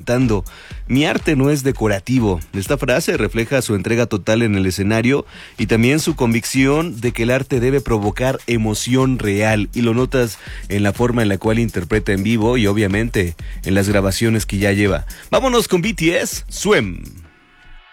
cantando: "Mi arte no es decorativo". Esta frase refleja su entrega total en el escenario y también su convicción de que el arte debe provocar emoción real, y lo notas en la forma en la cual interpreta en vivo y obviamente en las grabaciones que ya lleva. Vámonos con BTS, Swim.